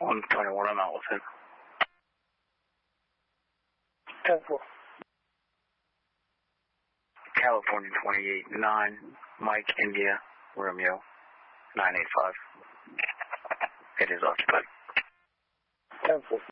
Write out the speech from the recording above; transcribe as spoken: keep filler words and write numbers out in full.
one twenty-one, I'm out with it. ten four. California twenty-eight nine, Mike India Romeo nine eight five. It is occupied. ten four.